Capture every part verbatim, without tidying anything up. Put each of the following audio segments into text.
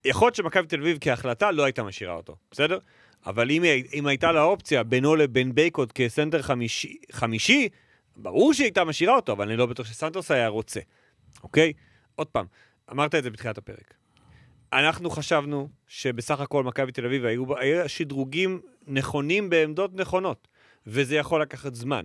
יכול להיות שמכבי תל אביב כהחלטה לא הייתה משאירה אותו, בסדר? אבל אם, אם הייתה לה אופציה בינו לבין בייקוט כסנטר חמישי, חמישי, ברור שהיא הייתה משאירה אותו, אבל אני לא בטוח שסנטוס היה רוצה. אוקיי? עוד פעם, אמרת את זה בתחילת הפרק. אנחנו חשבנו שבסך הכל מכבי תל אביב היו, היו שדרוגים נכונים בעמדות נכונות, וזה יכול לקחת זמן.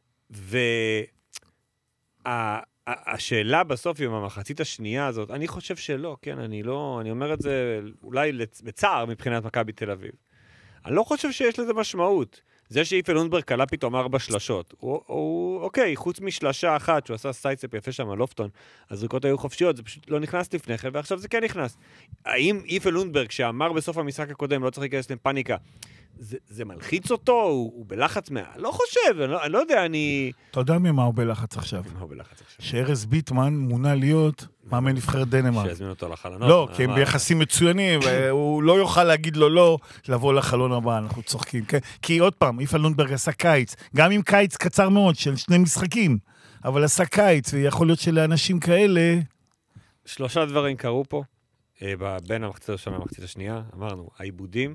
והשאלה בסוף עם המחצית השנייה הזאת, אני חושב שלא, כן, אני לא, אני אומר את זה אולי בצער מבחינת מכבי תל אביב. אני לא חושב שיש לזה משמעות. זה שאיפה לונדברג קלה פתאום ארבע שלשות. הוא, הוא, אוקיי, חוץ משלשה אחת, שהוא עשה סייצפ יפה שם על לופטון, הזריקות היו חופשיות, זה פשוט לא נכנס לפני כן, ועכשיו זה כן נכנס. האם איפה לונדברג, שאמר בסוף המשחק הקודם, לא צריך להיכנס לפאניקה, זה, זה מלחיץ אותו? הוא, הוא בלחץ מה... לא חושב, אני לא, אני לא יודע, אני... אתה יודע ממה הוא בלחץ עכשיו? מה הוא בלחץ עכשיו? שארז ביטמן מונה להיות מאמן נבחרת דנמרק. שיזמין אותו לחלונות. לא, כי הם ביחסים מצוינים, והוא לא יוכל להגיד לו לא, לבוא לחלון הבא, אנחנו צוחקים, כן? כי עוד פעם, איפה לונדברג עשה קיץ, גם עם קיץ קצר מאוד, של שני משחקים, אבל עשה קיץ, ויכול להיות שלאנשים כאלה... שלושה דברים קרו פה, בין המחצית הראשונה למחצית השנייה, אמרנו, העיבודים,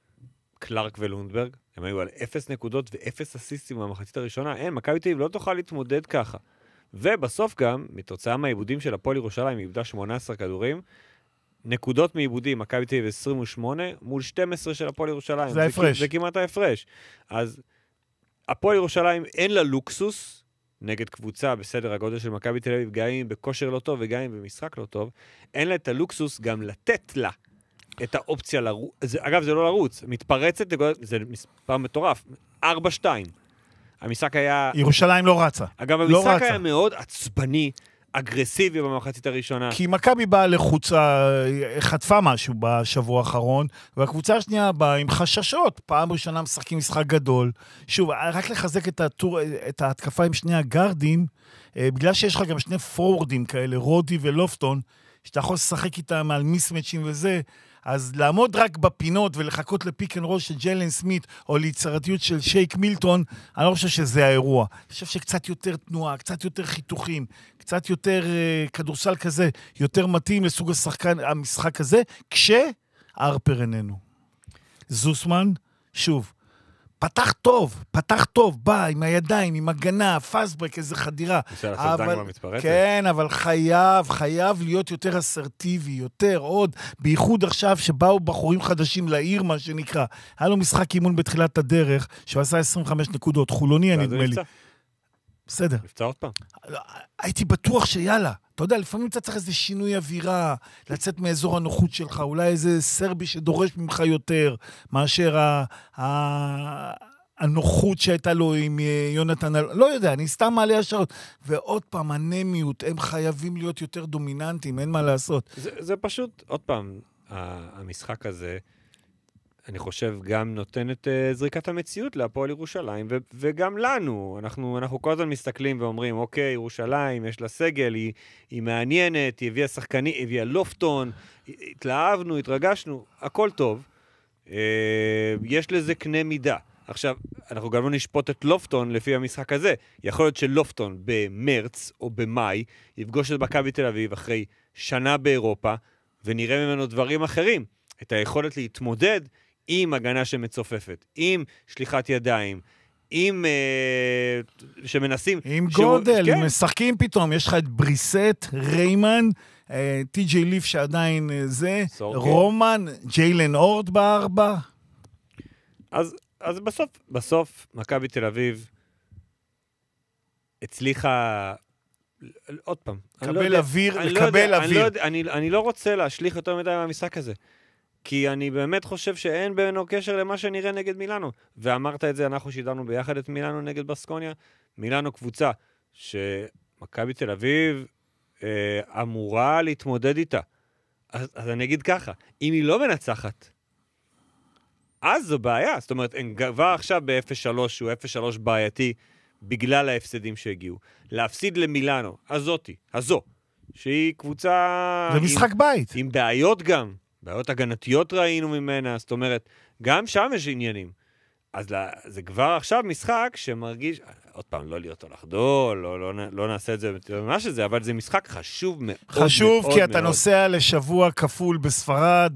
קלארק ולונדברג, הם היו על אפס נקודות ואפס אסיסטים במחצית הראשונה. אין, מכבי תל אביב לא תוכל להתמודד ככה. ובסוף גם, מתוצאה מהעיבודים של הפועל ירושלים, היא איבדה שמונה עשרה כדורים, נקודות מעיבודים, מכבי תל אביב עשרים ושמונה, מול שתים עשרה של הפועל ירושלים. זה ההפרש. זה כמעט ההפרש. אז הפועל ירושלים אין לה לוקסוס, נגד קבוצה בסדר הגודל של מכבי תל אביב, גם אם בכושר לא טוב וגם אם במשחק לא טוב, אין לה את הלוקסוס גם לתת לה את האופציה לרוץ. אגב, זה לא לרוץ, מתפרצת, זה מספר מטורף, ארבע שתיים. המשחק היה... ירושלים לא רצה. אגב, המשחק לא היה מאוד עצבני, אגרסיבי במחצית הראשונה. כי מכבי באה לחוצה, חטפה משהו בשבוע האחרון, והקבוצה השנייה באה עם חששות. פעם ראשונה משחקים משחק גדול. שוב, רק לחזק את, הטור, את ההתקפה עם שני הגארדים, בגלל שיש לך גם שני פורורדים כאלה, רודי ולופטון, שאתה יכול לשחק איתם על מיסמצ'ים וזה, אז לעמוד רק בפינות ולחכות לפיק אנד רול של ג'יילן סמית, או ליצירתיות של שייק מילטון, אני לא חושב שזה האירוע. אני חושב שקצת יותר תנועה, קצת יותר חיתוכים, קצת יותר uh, כדורסל כזה, יותר מתאים לסוג השחקן, המשחק הזה, כשארפר איננו. זוסמן, שוב, פתח טוב, פתח טוב, בא עם הידיים, עם הגנה, פאסברק, איזה חדירה. אבל, כן, אבל חייב, חייב להיות יותר אסרטיבי, יותר, עוד, בייחוד עכשיו שבאו בחורים חדשים לעיר, מה שנקרא. היה לו משחק אימון בתחילת הדרך, שהוא עשה עשרים וחמש נקודות, חולוני, נדמה לי. בסדר. נפצע עוד פעם. הייתי בטוח שיאללה. אתה יודע, לפעמים אתה צריך איזה שינוי אווירה, לצאת מאזור הנוחות שלך, אולי איזה סרבי שדורש ממך יותר, מאשר ה- ה- הנוחות שהייתה לו עם יונתן, לא יודע, אני סתם מעלה השעות. ועוד פעם, הנמיות, הם חייבים להיות יותר דומיננטיים, אין מה לעשות. זה, זה פשוט, עוד פעם, המשחק הזה, אני חושב, גם נותן את uh, זריקת המציאות להפועל ירושלים, ו- וגם לנו. אנחנו, אנחנו כל הזמן מסתכלים ואומרים, אוקיי, ירושלים, יש לה סגל, היא, היא מעניינת, היא הביאה שחקני, היא הביאה לופטון, התלהבנו, התרגשנו, הכל טוב. Uh, יש לזה קנה מידה. עכשיו, אנחנו גם לא נשפוט את לופטון לפי המשחק הזה. יכול להיות שלופטון במרץ או במאי יפגוש את מכבי תל אביב אחרי שנה באירופה, ונראה ממנו דברים אחרים. את היכולת להתמודד עם הגנה שמצופפת, עם שליחת ידיים, עם אה, שמנסים... עם שהוא, גודל, כן. משחקים פתאום, יש לך את בריסט, ריימן, אה, טי.ג'יי ליף שעדיין אה, זה, סורקי. רומן, ג'יילן אורד בארבע. אז, אז בסוף, בסוף, מכבי תל אביב הצליחה... עוד פעם. קבל אוויר, לקבל אוויר. אני לא רוצה להשליך יותר מדי מהמשחק הזה. כי אני באמת חושב שאין בינו קשר למה שנראה נגד מילאנו. ואמרת את זה, אנחנו שידרנו ביחד את מילאנו נגד בסקוניה. מילאנו קבוצה שמכבי תל אביב אה, אמורה להתמודד איתה. אז, אז אני אגיד ככה, אם היא לא מנצחת, אז זו בעיה. זאת אומרת, הם כבר עכשיו ב-אפס שלוש, שהוא אפס שלוש בעייתי, בגלל ההפסדים שהגיעו. להפסיד למילאנו, הזאתי, הזו, שהיא קבוצה... זה משחק עם, בית. עם בעיות גם. בעיות הגנתיות ראינו ממנה, זאת אומרת, גם שם יש עניינים. אז זה כבר עכשיו משחק שמרגיש, עוד פעם, לא להיות או לחדול, לא, לא, לא נעשה את זה מה שזה, אבל זה משחק חשוב מאוד. חשוב, מאוד כי אתה מאוד. נוסע לשבוע כפול בספרד,